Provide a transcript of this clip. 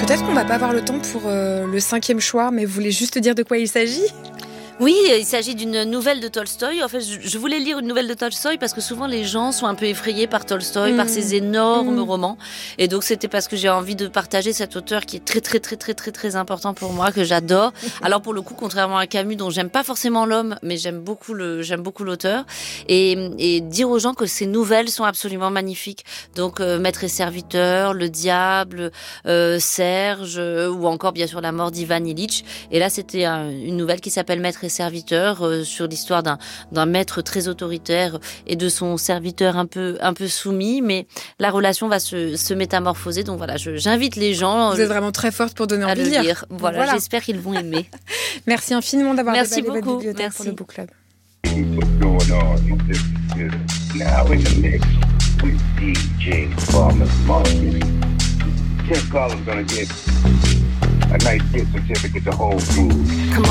Peut-être qu'on va pas avoir le temps pour le 5e choix, mais vous voulez juste dire de quoi il s'agit ? Oui, il s'agit d'une nouvelle de Tolstoï. En fait, je voulais lire une nouvelle de Tolstoï parce que souvent les gens sont un peu effrayés par Tolstoï, par ses énormes romans. Et donc c'était parce que j'ai envie de partager cet auteur qui est très très très très très très important pour moi, que j'adore. Alors pour le coup, contrairement à Camus, dont j'aime pas forcément l'homme, mais j'aime beaucoup l'auteur. Et dire aux gens que ces nouvelles sont absolument magnifiques. Donc Maître et serviteur, Le Diable, Serge, ou encore bien sûr La mort d'Ivan Ilitch. Et là c'était une nouvelle qui s'appelle Maître et serviteur, sur l'histoire d'un maître très autoritaire et de son serviteur un peu soumis, mais la relation va se métamorphoser. Donc voilà, j'invite les gens. Vous êtes vraiment très forte pour donner envie de lire. Voilà, j'espère qu'ils vont aimer. Merci infiniment d'avoir Merci déballé beaucoup. votre bibliothèque Merci. pour le book club. Ken Collins gonna get a nice gift certificate to Whole Foods. Come